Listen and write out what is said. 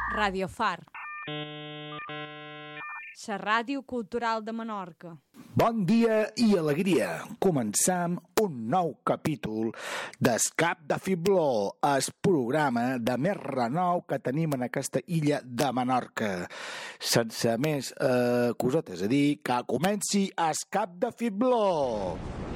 Radio Far, la ràdio cultural de Menorca. Bon dia i alegria. Començam un nou capítol d'Escap de Fibló, el programa de més renou que tenim en aquesta illa de Menorca. Sense més cosetes a dir, que comenci Escap de Fibló.